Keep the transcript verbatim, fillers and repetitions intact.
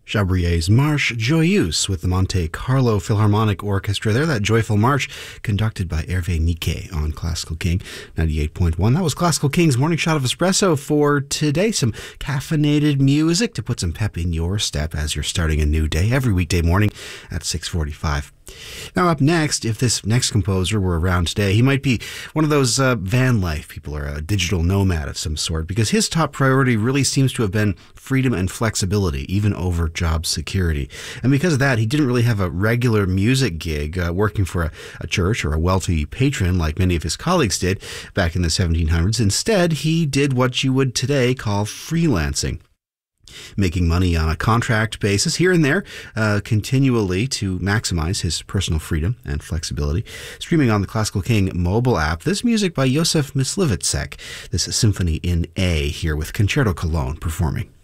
Chabrier's Marche Joyeuse with the Monte Carlo Philharmonic Orchestra there. That joyful march conducted by Hervé Niquet on Classical King ninety-eight point one. That was Classical King's Morning Shot of Espresso for today. Some caffeinated music to put some pep in your step as you're starting a new day every weekday morning at six forty-five. Now up next, if this next composer were around today, he might be one of those uh, van life people or a digital nomad of some sort, because his top priority really seems to have been freedom and flexibility, even over job security. And because of that, he didn't really have a regular music gig uh, working for a, a church or a wealthy patron like many of his colleagues did back in the seventeen hundreds. Instead, he did what you would today call freelancing, making money on a contract basis here and there, uh, continually to maximize his personal freedom and flexibility. Streaming on the Classical King mobile app, this music by Josef Myslivetsek, this symphony in A here with Concerto Cologne performing.